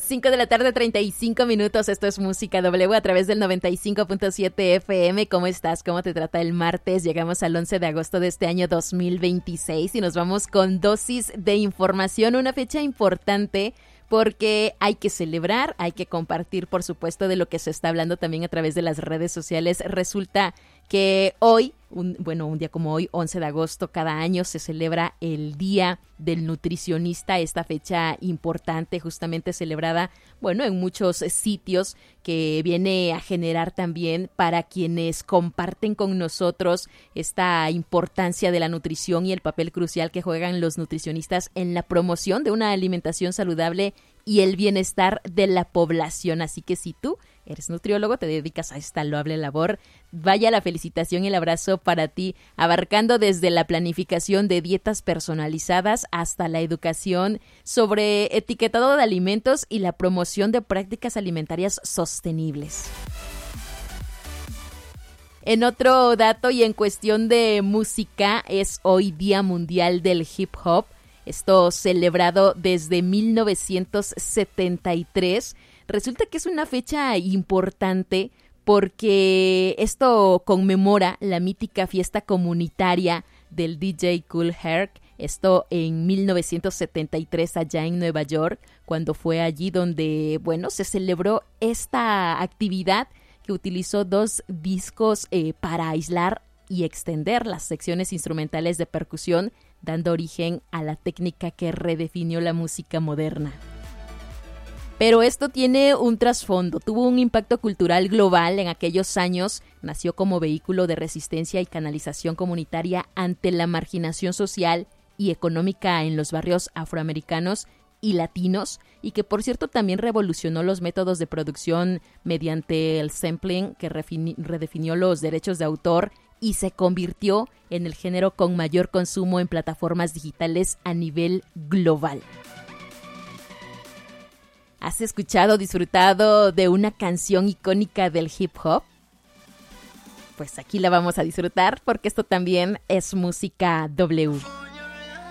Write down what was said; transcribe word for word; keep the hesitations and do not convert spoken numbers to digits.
cinco de la tarde, treinta y cinco minutos. Esto es Música W a través del noventa y cinco punto siete F M. ¿Cómo estás? ¿Cómo te trata el martes? Llegamos al once de agosto de este año dos mil veintiséis y nos vamos con dosis de información. Una fecha importante porque hay que celebrar, hay que compartir, por supuesto, de lo que se está hablando también a través de las redes sociales. Resulta que hoy, un, bueno, un día como hoy, once de agosto, cada año se celebra el Día del Nutricionista, esta fecha importante justamente celebrada, bueno, en muchos sitios, que viene a generar también para quienes comparten con nosotros esta importancia de la nutrición y el papel crucial que juegan los nutricionistas en la promoción de una alimentación saludable y el bienestar de la población. Así que si tú eres nutriólogo, te dedicas a esta loable labor, vaya la felicitación y el abrazo para ti, abarcando desde la planificación de dietas personalizadas hasta la educación sobre etiquetado de alimentos y la promoción de prácticas alimentarias sostenibles. En otro dato y en cuestión de música, es hoy Día Mundial del Hip Hop. Esto celebrado desde mil novecientos setenta y tres. Resulta que es una fecha importante porque esto conmemora la mítica fiesta comunitaria del D J Kool Herc. Esto en mil novecientos setenta y tres allá en Nueva York, cuando fue allí donde, bueno, se celebró esta actividad que utilizó dos discos eh, para aislar y extender las secciones instrumentales de percusión, dando origen a la técnica que redefinió la música moderna. Pero esto tiene un trasfondo, tuvo un impacto cultural global en aquellos años, nació como vehículo de resistencia y canalización comunitaria ante la marginación social y económica en los barrios afroamericanos y latinos, y que por cierto también revolucionó los métodos de producción mediante el sampling, que refini- redefinió los derechos de autor y se convirtió en el género con mayor consumo en plataformas digitales a nivel global. ¿Has escuchado, disfrutado de una canción icónica del hip hop? Pues aquí la vamos a disfrutar porque esto también es Música W.